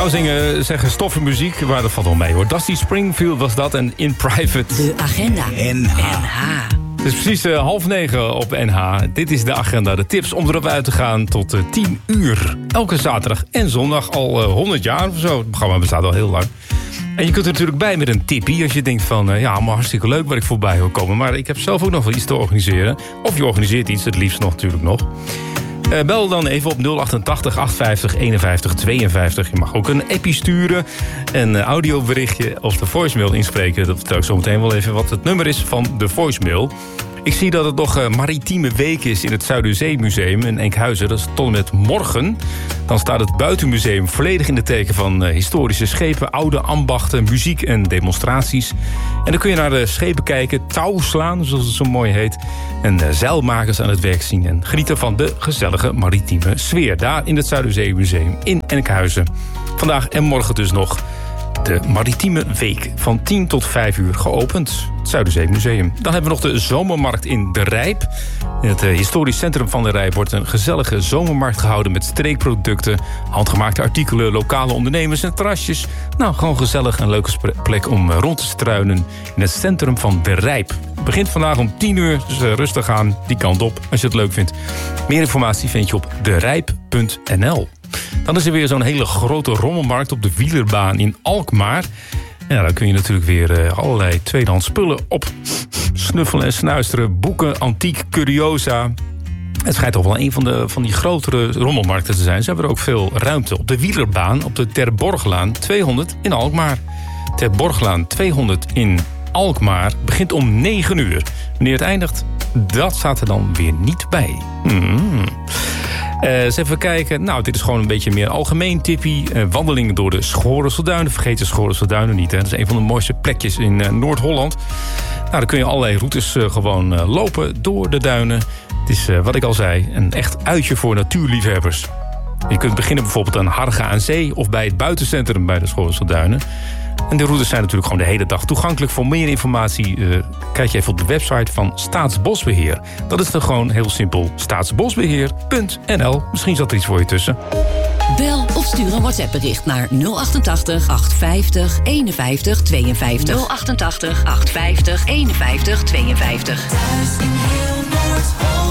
zou zeggen stoffige muziek, maar dat valt wel mee hoor. Dusty Springfield was dat en In Private. De agenda. NH. Het is precies 8:30 op NH. Dit is de agenda, de tips om erop uit te gaan tot 10 uur. Elke zaterdag en zondag, al 100 jaar of zo. Het programma bestaat al heel lang. En je kunt er natuurlijk bij met een tippie als je denkt van... ja, allemaal hartstikke leuk waar ik voorbij wil komen. Maar ik heb zelf ook nog wel iets te organiseren. Of je organiseert iets, het liefst nog natuurlijk nog. Bel dan even op 088 850 51 52. Je mag ook een appie sturen, een audioberichtje of de voicemail inspreken. Dat vertel ik zo meteen wel even wat het nummer is van de voicemail. Ik zie dat het nog maritieme week is in het Zuiderzeemuseum in Enkhuizen. Dat is tot en met morgen. Dan staat het buitenmuseum volledig in de teken van historische schepen, oude ambachten, muziek en demonstraties. En dan kun je naar de schepen kijken, touw slaan, zoals het zo mooi heet. En zeilmakers aan het werk zien en genieten van de gezellige maritieme sfeer. Daar in het Zuiderzeemuseum in Enkhuizen. Vandaag en morgen dus nog de maritieme week van 10 tot 5 uur geopend. Het Zuiderzeemuseum. Dan hebben we nog de zomermarkt in De Rijp. In het historisch centrum van De Rijp wordt een gezellige zomermarkt gehouden met streekproducten, handgemaakte artikelen, lokale ondernemers en terrasjes. Nou, gewoon gezellig, een leuke plek om rond te struinen in het centrum van De Rijp. Het begint vandaag om 10 uur, dus rustig aan die kant op als je het leuk vindt. Meer informatie vind je op derijp.nl. Dan is er weer zo'n hele grote rommelmarkt op de Wielerbaan in Alkmaar. Ja, dan kun je natuurlijk weer allerlei tweedehands spullen op snuffelen en snuisteren. Boeken, antiek, curiosa. Het schijnt toch wel een van die grotere rommelmarkten te zijn. Ze hebben er ook veel ruimte op de Wielerbaan op de Ter Borglaan 200 in Alkmaar. Ter Borglaan 200 in Alkmaar begint om 9 uur. Wanneer het eindigt, dat staat er dan weer niet bij. Eens even kijken. Nou, dit is gewoon een beetje meer algemeen tippie. Wandelingen door de Schoorselduinen. Vergeet de Schoorselduinen niet. Hè. Dat is een van de mooiste plekjes in Noord-Holland. Nou, dan kun je allerlei routes gewoon lopen door de duinen. Het is, wat ik al zei, een echt uitje voor natuurliefhebbers. Je kunt beginnen bijvoorbeeld aan Harga aan Zee of bij het buitencentrum bij de Schoorselduinen. En de routes zijn natuurlijk gewoon de hele dag toegankelijk. Voor meer informatie kijk je even op de website van Staatsbosbeheer. Dat is dan gewoon heel simpel. Staatsbosbeheer.nl. Misschien zat er iets voor je tussen. Bel of stuur een WhatsApp-bericht naar 088 850 51 52. 088 850 51 52. Thuis in heel Noord-Holland.